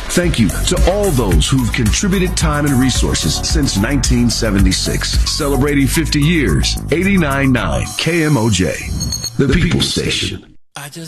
Thank you to all those who've contributed time and resources since 1976. Celebrating 50 years, 89.9 KMOJ, the People's Station.